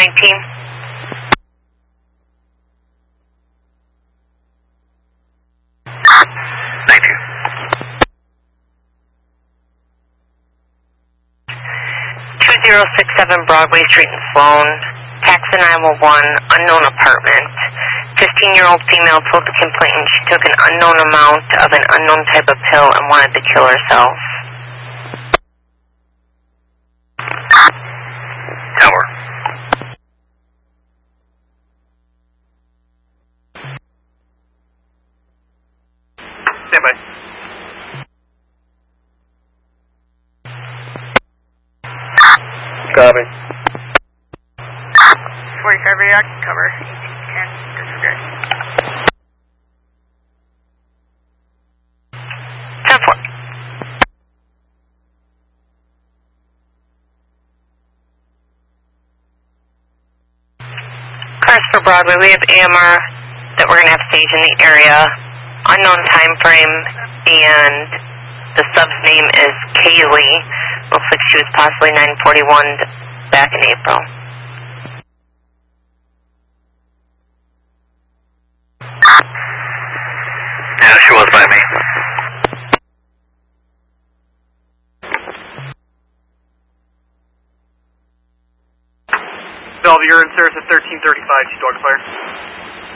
19. Thank you. 2067 Broadway Street in Sloan. Taxa 911, unknown apartment. 15-year-old female told the complainant she took an unknown amount of an unknown type of pill and wanted to kill herself. Tower. Stand by. Copy. 45 react, cover. 1810, disregard. 10-4. Cars for Broadway, we have AMR that we're going to have staged in the area. Unknown time frame, and the sub's name is Kaylee. Looks like she was possibly 941 back in April. Yeah, she was by me. Bellevue, you're in service at 1335, Dog Fire.